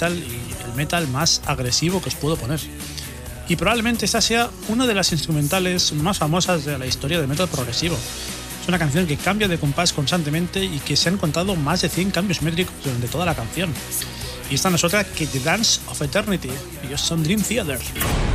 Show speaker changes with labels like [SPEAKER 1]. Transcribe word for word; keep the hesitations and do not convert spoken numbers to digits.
[SPEAKER 1] metal y el metal más agresivo que os puedo poner. Y probablemente esta sea una de las instrumentales más famosas de la historia del metal progresivo. Es una canción que cambia de compás constantemente y que se han contado más de cien cambios métricos durante toda la canción. Y esta no es otra que The Dance of Eternity. Ellos son Dream Theater.